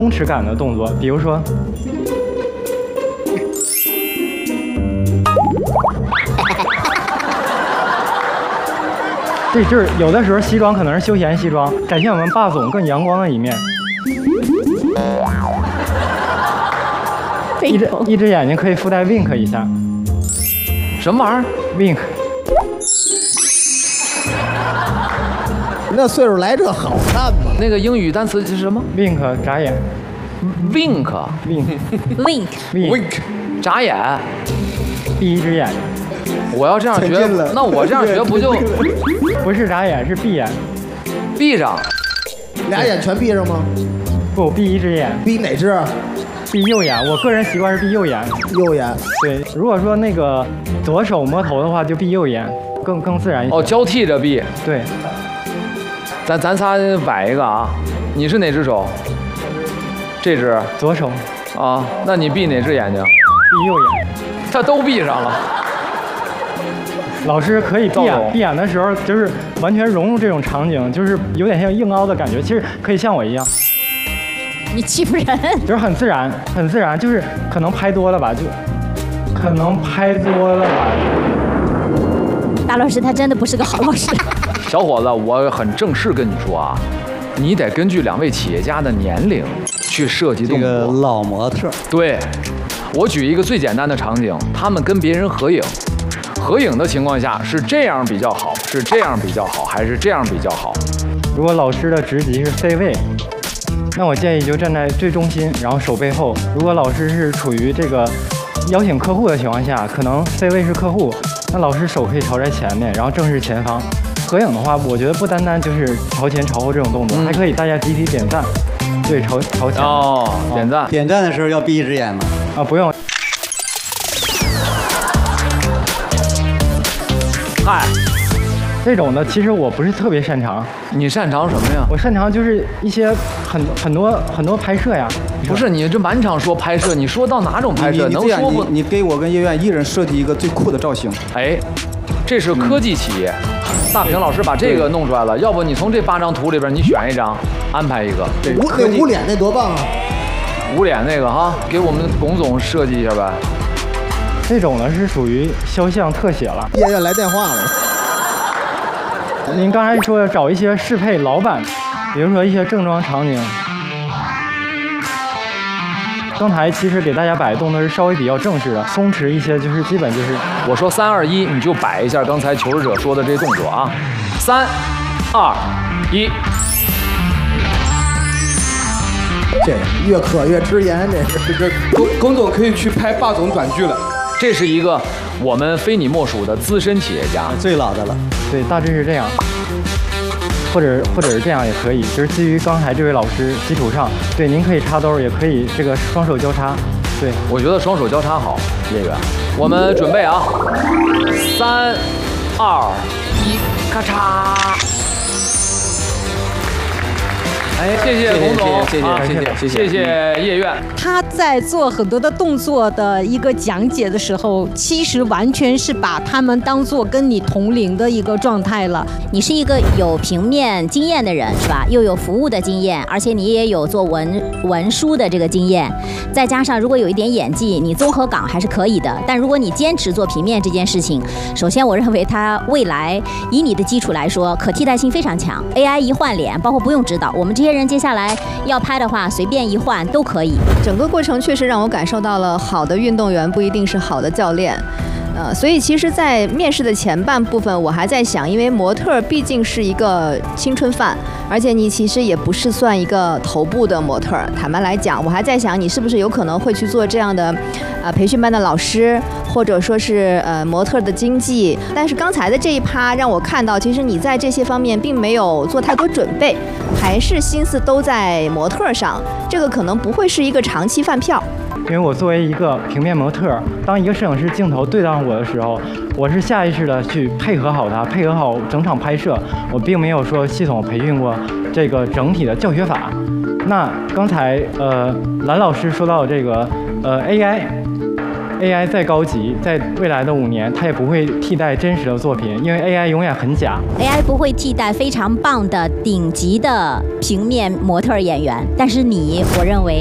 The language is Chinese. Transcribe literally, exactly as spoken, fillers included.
松弛感的动作，比如说。对，就是有的时候西装可能是休闲西装，展现我们霸总更阳光的一面。一只一只眼睛可以附带 wink 一下。 什么玩意儿 ？wink。 那岁数来这好看吗？ 那个英语单词是什么 ？wink 眨眼。 wink wink wink wink 眨眼， 闭一只眼睛。 我要这样学，那我这样学不就不是眨眼，是闭眼， 闭上， 俩眼全闭上吗？ 不，闭一只眼。 闭哪只？ 闭右眼。我个人习惯是闭右眼。 右眼。 对，如果说那个左手摸头的话，就闭右眼，更更自然一些。 哦，交替着闭。 对。 咱咱仨摆一个啊，你是哪只手？这只。 左手。 啊，那你闭哪只眼睛？ 闭右眼。 他都闭上了。 老师可以闭眼，闭眼的时候就是完全融入这种场景，就是有点像硬凹的感觉。其实可以像我一样， 你欺负人， 就是很自然，很自然，就是可能拍多了吧，就可能拍多了吧。 大老师他真的不是个好老师。 小伙子，我很正式跟你说啊，你得根据两位企业家的年龄去设计动作。 这个老模特。 对，我举一个最简单的场景，他们跟别人合影。合影的情况下是这样比较好，是这样比较好，还是这样比较好？ 如果老师的职级是 C 位，那我建议就站在最中心，然后手背后。如果老师是处于这个邀请客户的情况下，可能 C 位是客户，那老师手可以朝在前面，然后正是前方。合影的话，我觉得不单单就是朝前朝后这种动作，嗯、还可以大家集体点赞，对，朝朝前。 哦，点赞。 点赞的时候要闭一只眼吗？ 啊，不用。 嗨， 这种的其实我不是特别擅长。 你擅长什么呀？ 我擅长就是一些很很多很多拍摄呀。 不是，你这满场说拍摄，你说到哪种拍摄？能说不？ 你给我跟叶院一人设计一个最酷的造型。 哎，这是科技企业。嗯、大平老师把这个弄出来了，要不你从这八张图里边你选一张，安排一个。 对，捂那捂脸那多棒啊！ 捂脸那个哈，给我们龚总设计一下呗。 这种呢是属于肖像特写了。 叶院来电话了。 您刚才说要找一些适配老板，比如说一些正装场景。刚才其实给大家摆的动作是稍微比较正式的，松弛一些就是基本就是我说三二一，你就摆一下刚才求职者说的这动作啊，三二一。 这越渴越直言，这是这龚龚总可以去拍霸总短剧了。 这是一个我们非你莫属的资深企业家， 最老的了。 对，大致是这样，或者或者是这样也可以，就是基于刚才这位老师基础上，对，您可以插兜，也可以这个双手交叉。对， 我觉得双手交叉好，叶远。我们准备啊，三二一，咔嚓。哎，谢谢龚总， 谢谢谢谢谢谢谢叶院。 他在做很多的动作的一个讲解的时候，其实完全是把他们当做跟你同龄的一个状态了。 你是一个有平面经验的人，是吧？又有服务的经验，而且你也有做文文书的这个经验，再加上如果有一点演技，你综合岗还是可以的。但如果你坚持做平面这件事情，首先我认为它未来以你的基础来说，可替代性非常强。A I 一换脸，包括不用指导，我们这些人接下来要拍的话，随便一换都可以。 整个过程确实让我感受到了，好的运动员不一定是好的教练。呃，所以其实，在面试的前半部分，我还在想，因为模特毕竟是一个青春饭，而且你其实也不是算一个头部的模特。坦白来讲，我还在想，你是不是有可能会去做这样的，呃，培训班的老师，或者说是呃模特的经纪。但是刚才的这一趴让我看到，其实你在这些方面并没有做太多准备，还是心思都在模特上。这个可能不会是一个长期饭票。 因为我作为一个平面模特，当一个摄影师镜头对到我的时候，我是下意识的去配合好它，配合好整场拍摄。我并没有说系统培训过这个整体的教学法。那刚才呃蓝老师说到这个呃 A I A I 再高级，在未来的五年，它也不会替代真实的作品，因为 A I 永远很假。 A I 不会替代非常棒的顶级的平面模特演员，但是你，我认为